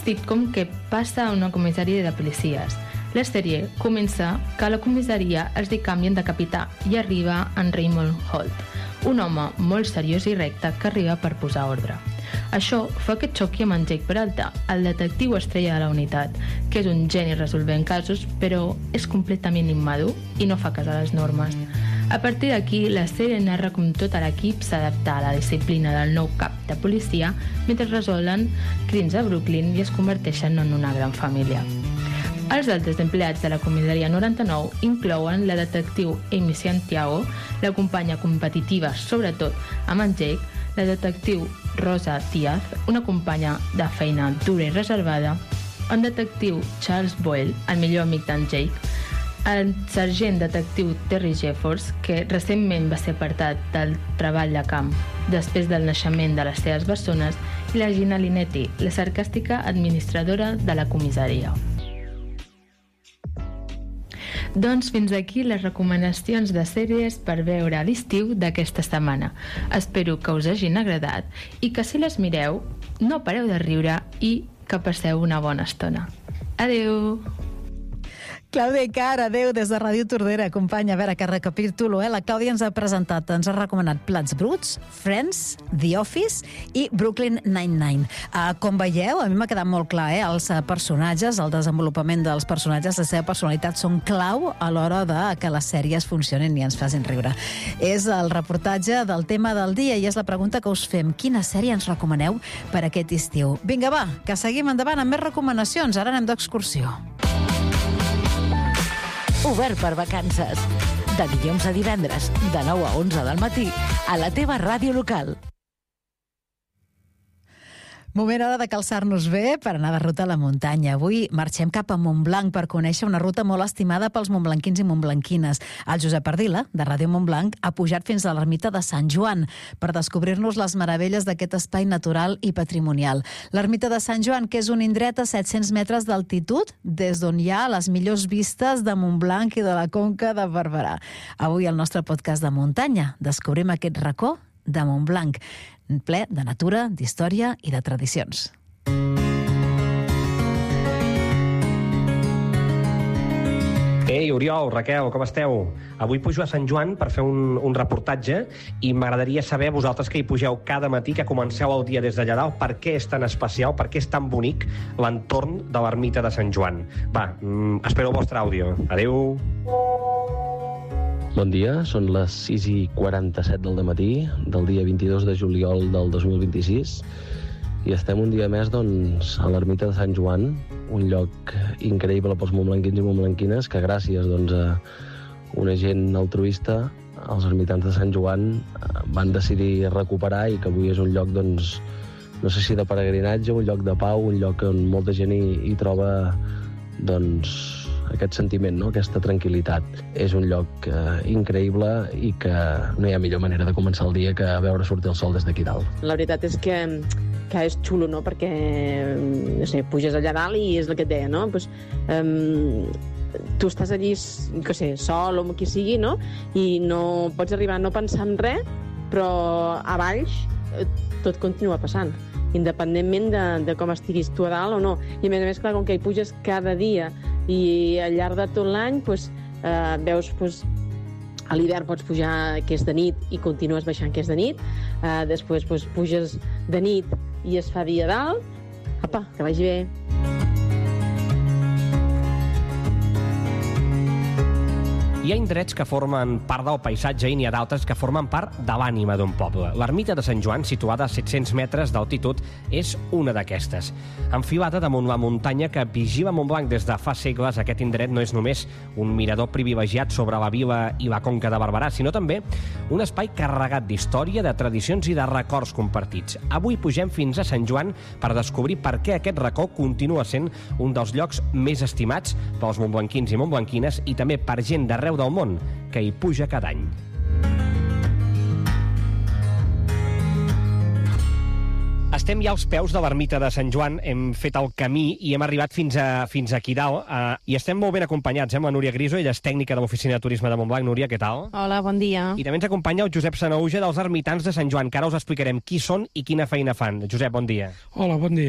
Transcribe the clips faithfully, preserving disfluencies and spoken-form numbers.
sitcom que passa a una comissaria de policies. La sèrie comença que a la comissaria els hi canvien de capità i arriba en Raymond Holt, un home molt seriós i recte que arriba per posar ordre. Això fa que xoqui amb en Jake Peralta, el detectiu estrella de la unitat, que és un geni resolvent casos, però és completament immadur i no fa cas a les normes. A partir d'aquí, la sèrie narra com tot l'equip s'adapta a la disciplina del nou cap de policia mentre resolen crims a Brooklyn i es converteixen en una gran família. Els altres empleats de la comissaria noranta-nou inclouen la detectiu Amy Santiago, la companya competitiva, sobretot amb en Jake, la detectiu Rosa Díaz, una companya de feina dura i reservada, el detectiu Charles Boyle, el millor amic d'en Jake, el sergent detectiu Terry Jeffords, que recentment va ser apartat del treball de camp després del naixement de les seves bessones, i la Gina Linetti, la sarcàstica administradora de la comissaria. Doncs fins aquí les recomanacions de sèries per veure a l'estiu d'aquesta setmana. Espero que us hagin agradat i que si les mireu no pareu de riure i que passeu una bona estona. Adeu! Clàudia Icart, adeu des de Ràdio Tordera. Companya, a veure, que recapitulo, eh? La Clàudia ens ha presentat, ens ha recomanat Plats Bruts, Friends, The Office i Brooklyn Nine-Nine. Uh, com veieu, a mi m'ha quedat molt clar, eh? Els personatges, el desenvolupament dels personatges, la seva personalitat són clau a l'hora de que les sèries funcionin i ens facin riure. És el reportatge del tema del dia i és la pregunta que us fem. Quina sèrie ens recomaneu per aquest estiu? Vinga, va, que seguim endavant amb més recomanacions. Ara anem d'excursió. Obert per vacances. De dilluns a divendres, de nou a onze del matí, a la teva ràdio local. Moment ara de calçar-nos bé per anar de ruta a la muntanya. Avui marxem cap a Montblanc per conèixer una ruta molt estimada pels montblanquins i montblanquines. El Josep Ardila, de Ràdio Montblanc, ha pujat fins a l'ermita de Sant Joan per descobrir-nos les meravelles d'aquest espai natural i patrimonial. L'ermita de Sant Joan, que és un indret a set-cents metres d'altitud, des d'on hi ha les millors vistes de Montblanc i de la Conca de Barberà. Avui al nostre podcast de muntanya descobrim aquest racó de Montblanc, ple de natura, d'història i de tradicions. Ei, Oriol, Raquel, com esteu? Avui pujo a Sant Joan per fer un, un reportatge i m'agradaria saber, vosaltres que hi pugeu cada matí, que comenceu el dia des d'allà dalt, per què és tan especial, per què és tan bonic l'entorn de l'ermita de Sant Joan. Va, mm, espero el vostre àudio. Adéu! Bon dia, són les sis i quaranta-set del dematí del dia vint-i-dos de juliol del dos mil vint-i-sis i estem un dia més doncs, a l'ermita de Sant Joan, un lloc increïble pels montblanquins i montblanquines que gràcies doncs, a una gent altruista, els ermitans de Sant Joan van decidir recuperar i que avui és un lloc, doncs, no sé si de peregrinatge, un lloc de pau, un lloc on molta gent hi, hi troba doncs, aquest sentiment, no? Aquesta tranquil·litat. És un lloc eh, increïble i que no hi ha millor manera de començar el dia que veure sortir el sol des d'aquí dalt. La veritat és que, que és xulo, no? Perquè no sé, puges allà dalt i és el que et deia, no? Pues, um, tu estàs allí, que sé, sol o amb qui sigui, no? I no pots arribar a no pensar en res, però a baix tot continua passant, independentment de, de com estiguis tu a dalt o no. I a més a més, clar, com que hi puges cada dia i al llarg de tot l'any pues, eh, veus pues, a l'hivern pots pujar que és de nit i continues baixant que és de nit, eh, després pues, puges de nit i es fa dia dalt. Apa, que vagi bé. Hi ha indrets que formen part del paisatge i n'hi ha d'altres que formen part de l'ànima d'un poble. L'ermita de Sant Joan, situada a set-cents metres d'altitud, és una d'aquestes. Enfilada damunt la muntanya que vigila Montblanc des de fa segles, aquest indret no és només un mirador privilegiat sobre la vila i la Conca de Barberà, sinó també un espai carregat d'història, de tradicions i de records compartits. Avui pugem fins a Sant Joan per descobrir per què aquest racó continua sent un dels llocs més estimats pels montblanquins i montblanquines i també per gent d'arreu del món que hi puja cada any. Estem ja als peus de l'ermita de Sant Joan, hem fet el camí i hem arribat fins a, fins aquí dalt uh, i estem molt ben acompanyats eh, amb la Núria Griso, ella és tècnica de l'Oficina de Turisme de Montblanc. Núria, què tal? Hola, bon dia. I també ens acompanya el Josep Sanahuja dels Ermitans de Sant Joan, que ara us explicarem qui són i quina feina fan. Josep, bon dia. Hola, bon dia.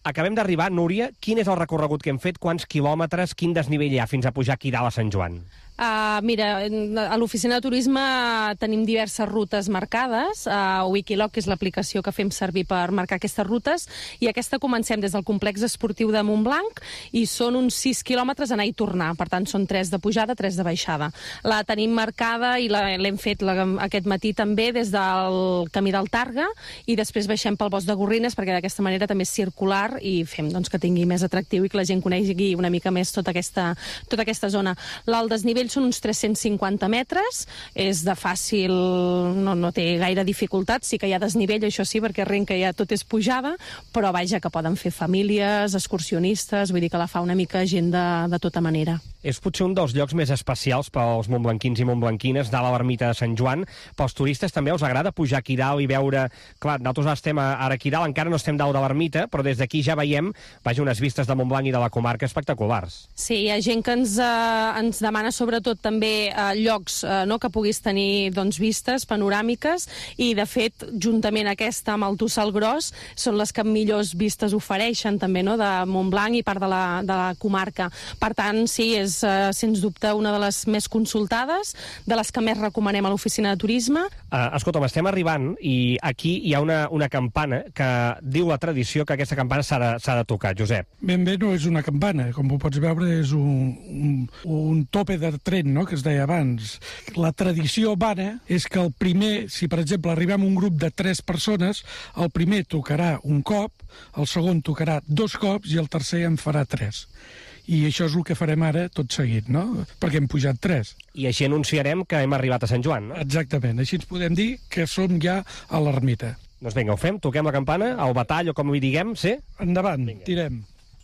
Acabem d'arribar, Núria. Quin és el recorregut que hem fet? Quants quilòmetres? Quin desnivell hi ha fins a pujar aquí dalt a Sant Joan? Uh, mira, a l'oficina de turisme tenim diverses rutes marcades. Uh, Wikiloc, que és l'aplicació que fem servir per marcar aquestes rutes, i aquesta comencem des del complex esportiu de Montblanc i són uns sis quilòmetres anar i tornar. Per tant, són tres de pujada, tres de baixada. La tenim marcada i l'hem fet la, aquest matí també des del camí del Targa i després baixem pel bosc de Gorrines perquè d'aquesta manera també és circular i fem doncs, que tingui més atractiu i que la gent conegui una mica més tota aquesta, tota aquesta zona. L'alt desnivell són uns tres-cents cinquanta metres, és de fàcil, no, no té gaire dificultat, sí que hi ha desnivell, això sí, perquè arrenca ja tot és pujada, però vaja, que poden fer famílies, excursionistes, vull dir que la fa una mica gent de, de tota manera. És potser un dels llocs més especials pels montblanquins i montblanquines, dalt a l'ermita de Sant Joan. Pels turistes també us agrada pujar aquí dalt i veure... Clar, nosaltres estem ara aquí dalt, encara no estem dalt de l'ermita, però des d'aquí ja veiem, vaja, unes vistes de Montblanc i de la comarca espectaculars. Sí, hi ha gent que ens, eh, ens demana sobretot també eh, llocs eh, no, que puguis tenir doncs, vistes panoràmiques i, de fet, juntament aquesta amb el Tossal Gros, són les que millors vistes ofereixen també, no, de Montblanc i part de la, de la comarca. Per tant, sí, és Uh, sens dubte una de les més consultades, de les que més recomanem a l'oficina de turisme. Uh, escolta'm, estem arribant i aquí hi ha una, una campana que diu la tradició que aquesta campana s'ha de, s'ha de tocar, Josep. Ben bé no és una campana, com ho pots veure és un, un, un tope de tren, no?, que es deia abans. La tradició vana és que el primer, si per exemple arribem a un grup de tres persones, el primer tocarà un cop, el segon tocarà dos cops i el tercer en farà tres. I això és el que farem ara tot seguit, no? Perquè hem pujat tres. I així anunciarem que hem arribat a Sant Joan, no? Exactament, així ens podem dir que som ja a l'ermita. Doncs vinga, ho fem, toquem la campana, al batall o com hi diguem, sí? Endavant, vinga. Tirem.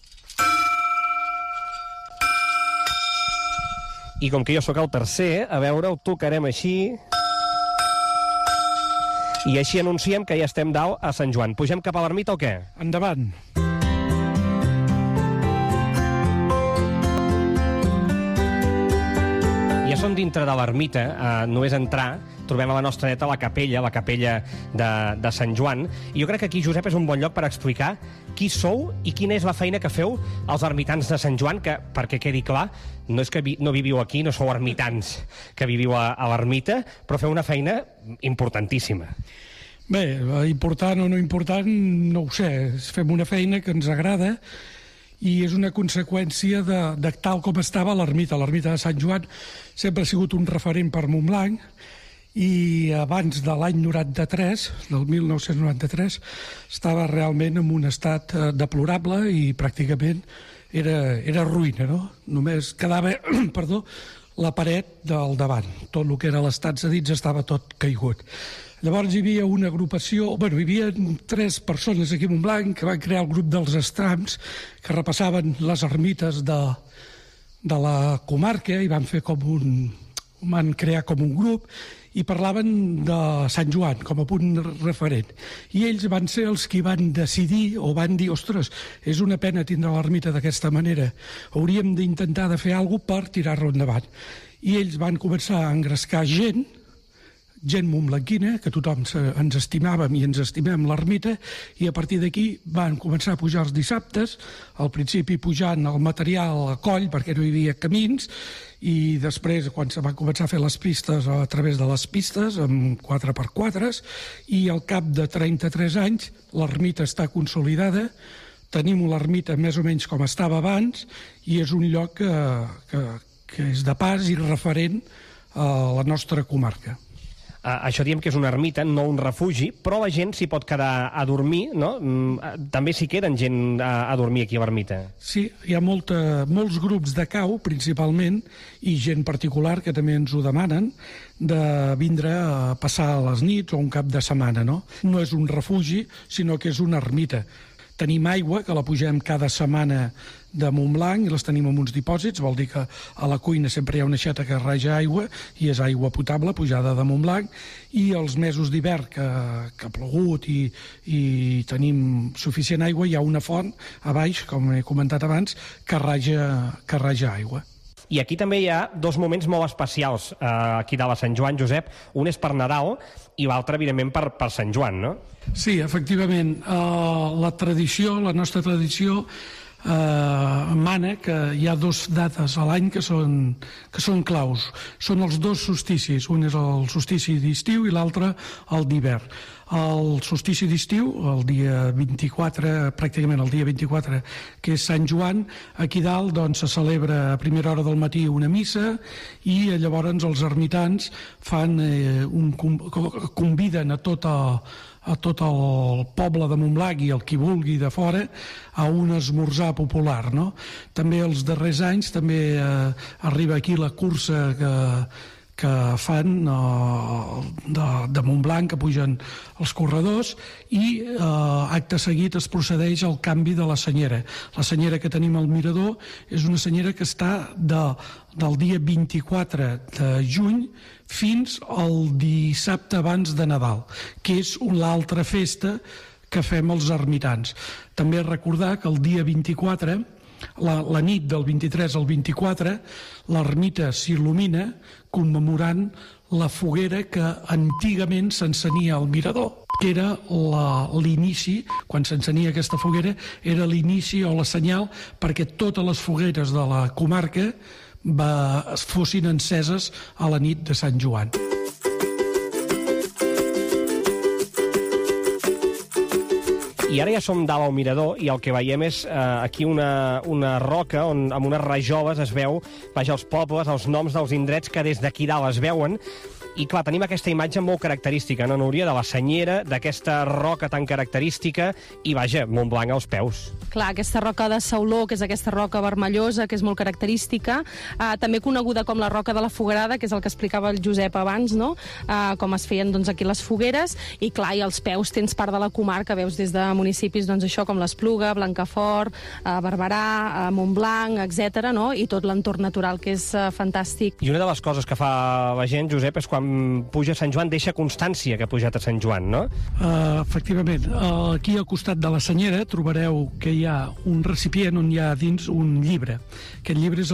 I com que jo sóc el tercer, a veure, ho tocarem així... I així anunciem que ja estem dalt a Sant Joan. Pugem cap a l'ermita o què? Endavant. Ja som dintre de l'ermita, eh, només entrar, trobem a la nostra dreta la capella, la capella de, de Sant Joan, i jo crec que aquí, Josep, és un bon lloc per explicar qui sou i quina és la feina que feu els ermitans de Sant Joan, que, perquè quedi clar, no és que vi, no viviu aquí, no sou ermitans que viviu a, a l'ermita, però feu una feina importantíssima. Bé, important o no important, no ho sé, fem una feina que ens agrada, i és una conseqüència de, de tal com estava l'ermita. L'ermita de Sant Joan sempre ha sigut un referent per Montblanc i abans de l'any noranta-tres, del mil nou-cents noranta-tres, estava realment en un estat deplorable i pràcticament era, era ruïna, no? Només quedava, perdó, la paret del davant. Tot el que era l'estat cedits estava tot caigut. Llavors hi havia una agrupació, bueno, hi havia tres persones aquí a Montblanc que van crear el grup dels Estrams, que repassaven les ermites de, de la comarca i van fer com un, van crear com un grup i parlaven de Sant Joan com a punt referent. I ells van ser els que van decidir o van dir, ostres, és una pena tindre l'ermita d'aquesta manera, hauríem d'intentar de fer alguna cosa per tirar-lo endavant. I ells van començar a engrescar gent, gent montblanquina, que tothom ens estimàvem i ens estimem l'ermita, i a partir d'aquí van començar a pujar els dissabtes, al principi pujant el material a coll perquè no hi havia camins, i després quan se van començar a fer les pistes a través de les pistes amb quatre per quatre, i al cap de trenta-tres anys l'ermita està consolidada, tenim l'ermita més o menys com estava abans i és un lloc que, que, que és de pas i referent a la nostra comarca. Uh, això diem que és una ermita, no un refugi, però la gent s'hi pot quedar a dormir, no? Mm, també s'hi queden gent a, a dormir aquí a l'ermita. Sí, hi ha molta, molts grups de cau, principalment, i gent particular que també ens ho demanen, de vindre a passar les nits o un cap de setmana, no? No és un refugi, sinó que és una ermita. Tenim aigua, que la pugem cada setmana de Montblanc i les tenim en uns dipòsits, vol dir que a la cuina sempre hi ha una aixeta que raja aigua i és aigua potable pujada de Montblanc, i els mesos d'hivern que, que ha plogut i, i tenim suficient aigua, hi ha una font a baix, com he comentat abans, que raja, que raja aigua. I aquí també hi ha dos moments molt especials eh, aquí de la Sant Joan, Josep. Un és per Nadal i l'altre, evidentment, per, per Sant Joan, no? Sí, efectivament. Uh, la tradició, la nostra tradició, Uh, mana que hi ha dos dates a l'any que són, que són claus. Són els dos solsticis, un és el solstici d'estiu i l'altre el d'hivern. El solstici d'estiu, el dia vint-i-quatre, pràcticament el dia vint-i-quatre, que és Sant Joan, aquí dalt doncs, se celebra a primera hora del matí una missa i llavors els ermitans fan eh, un, conviden a tota a tot el poble de Montblanc i el qui vulgui de fora a un esmorzar popular, no? També els darrers anys també eh, arriba aquí la cursa que, que fan eh, de, de Montblanc, que pugen els corredors, i eh, acte seguit es procedeix al canvi de la senyera. La senyera que tenim al mirador és una senyera que està de, del dia vint-i-quatre de juny fins al dissabte abans de Nadal, que és l'altra festa que fem els ermitans. També recordar que el dia vint-i-quatre, la, la nit del vint-i-tres al vint-i-quatre, l'ermita s'il·lumina commemorant la foguera que antigament s'encenia al mirador, que era l'inici, quan s'encenia aquesta foguera, era l'inici o la senyal perquè totes les fogueres de la comarca va, fossin enceses a la nit de Sant Joan. I ara ja som dalt al mirador i el que veiem és eh, aquí una, una roca on amb unes rajoles es veu, vaja, els pobles, els noms dels indrets que des d'aquí dalt es veuen. I clar, tenim aquesta imatge molt característica, no, Núria, de la senyera, d'aquesta roca tan característica i, vaja, Montblanc als peus. Clar, aquesta roca de Sauló, que és aquesta roca vermellosa, que és molt característica, eh, també coneguda com la roca de la Foguerada, que és el que explicava el Josep abans, no? Eh, com es feien doncs, aquí les fogueres, i clar, i als peus tens part de la comarca, veus des de municipis doncs, això com l'Espluga, Blancafort, eh, Barberà, eh, Montblanc, etcètera, no? I tot l'entorn natural, que és eh, fantàstic. I una de les coses que fa la gent, Josep, és quan puja a Sant Joan, deixa constància que ha pujat a Sant Joan, no? Uh, efectivament. Uh, aquí al costat de la senyera trobareu que hi ha un recipient on hi ha dins un llibre. Aquest llibre és